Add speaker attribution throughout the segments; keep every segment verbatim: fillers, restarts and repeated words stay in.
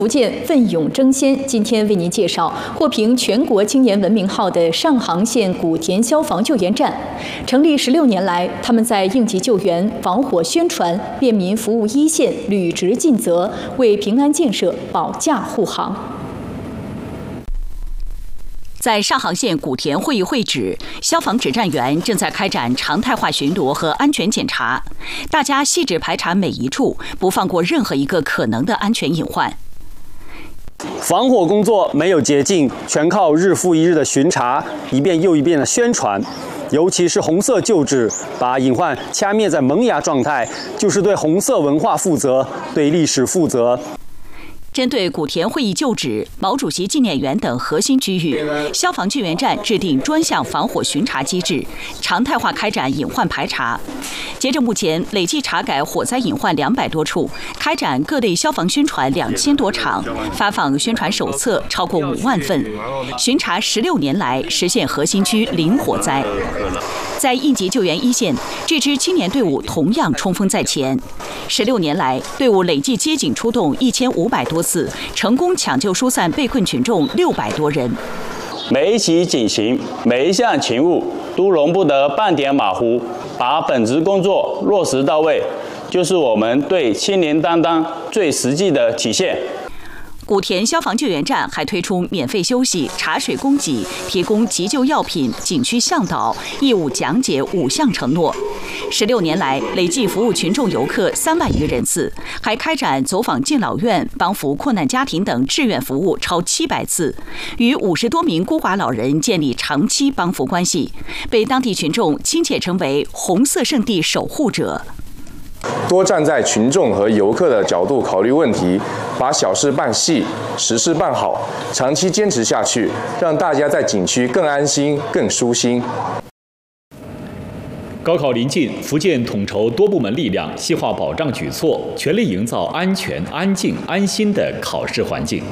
Speaker 1: 福建奋勇争先，今天为您介绍获评全国青年文明号的上杭县古田消防救援站。成立十六年来，他们在应急救援、防火宣传、便民服务一线履职尽责，为平安建设保驾护航。
Speaker 2: 在上杭县古田会议会址，消防指战员正在开展常态化巡逻和安全检查，大家细致排查每一处，不放过任何一个可能的安全隐患。
Speaker 3: 防火工作没有捷径，全靠日复一日的巡查，一遍又一遍的宣传。 尤其是红色旧址，把隐患掐灭在萌芽状态，就是对红色文化负责，对历史负责。
Speaker 2: 针对古田会议旧址、毛主席纪念园等核心区域，消防救援站制定专项防火巡查机制，常态化开展隐患排查。截至目前，累计查改火灾隐患两百多处，开展各类消防宣传两千多场，发放宣传手册超过五万份。巡查十六年来，实现核心区零火灾。在应急救援一线，这支青年队伍同样冲锋在前。十六年来，队伍累计接警出动一千五百多 次，成功抢救疏散被困群众六百多人。
Speaker 4: 每一起警行，每一项勤务都容不得半点马虎，把本职工作落实到位，就是我们对青年担当最实际的体现。
Speaker 2: 古田消防救援站还推出免费休息、茶水供给、提供急救药品、景区向导、义务讲解五项承诺。十六年来，累计服务群众游客三万余人次，还开展走访敬老院、帮扶困难家庭等志愿服务超七百次，与五十多名孤寡老人建立长期帮扶关系，被当地群众亲切称为“红色圣地守护者”。
Speaker 5: 多站在群众和游客的角度考虑问题，把小事办细，实事办好，长期坚持下去，让大家在景区更安心、更舒心。
Speaker 6: 高考临近，福建统筹多部门力量，细化保障举措，全力营造安全、安静、安心的考试环境。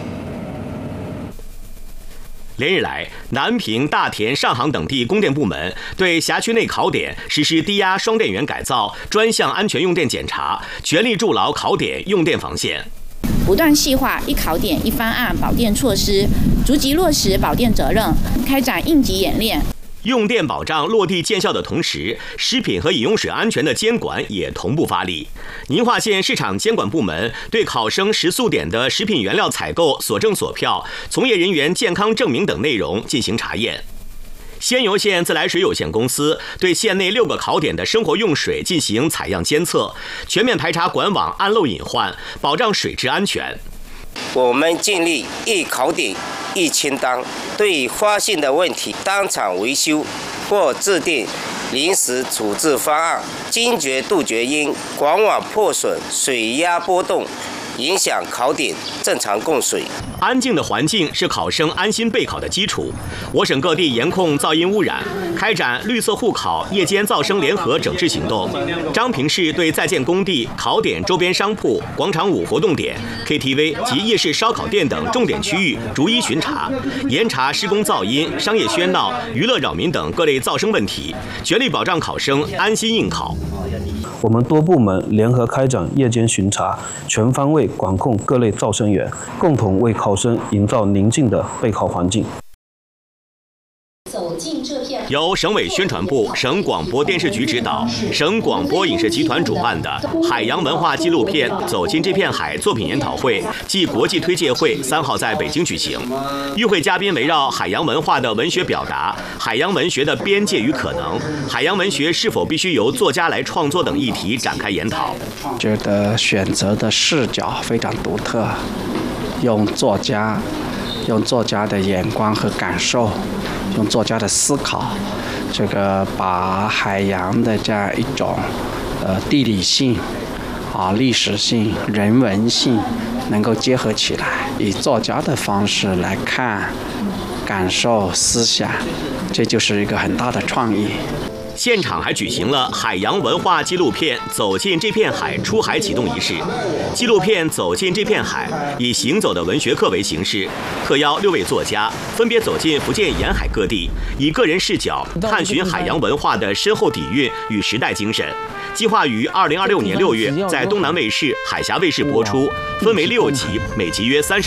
Speaker 7: 连日来，南平、大田、上杭等地供电部门对辖区内考点实施低压双电源改造、专项安全用电检查，全力筑牢考点用电防线。
Speaker 8: 不断细化一考点一方案保电措施，逐级落实保电责任，开展应急演练。
Speaker 7: 用电保障落地见效的同时，食品和饮用水安全的监管也同步发力。宁化县市场监管部门对考生食宿点的食品原料采购所证所票、从业人员健康证明等内容进行查验。仙游县自来水有限公司对县内六个考点的生活用水进行采样监测，全面排查管网暗漏隐患，保障水质安全。
Speaker 9: 我们建立一考点一清单，对发现的问题当场维修或制定临时处置方案，坚决杜绝因管网破损、水压波动影响考点正常供水。
Speaker 7: 安静的环境是考生安心备考的基础。我省各地严控噪音污染，开展绿色护考夜间噪声联合整治行动。彰平市对在建工地、考点周边商铺、广场舞活动点、K T V 及夜市烧烤店等重点区域逐一巡查，严查施工噪音、商业喧闹、娱乐扰民等各类噪声问题，全力保障考生安心应考。
Speaker 10: 我们多部门联合开展夜间巡查，全方位管控各类噪声源，共同为考生营造宁静的备考环境。
Speaker 7: 由省委宣传部、省广播电视局指导，省广播影视集团主办的海洋文化纪录片《走进这片海》作品研讨会暨国际推介会三号在北京举行。与会嘉宾围绕海洋文化的文学表达、海洋文学的边界与可能、海洋文学是否必须由作家来创作等议题展开研讨。
Speaker 11: 觉得选择的视角非常独特，用作家。 用作家的眼光和感受，用作家的思考，这个把海洋的这样一种呃地理性、啊历史性、人文性能够结合起来，以作家的方式来看、感受、思想，这就是一个很大的创意。
Speaker 7: 现场还举行了海洋文化纪录片《走进这片海》出海启动仪式。纪录片《走进这片海》以行走的文学课为形式，特邀六位作家分别走进福建沿海各地，以个人视角探寻海洋文化的深厚底蕴与时代精神。计划于二零二六年六月在东南卫视、海峡卫视播出，分为六集，每集约三十。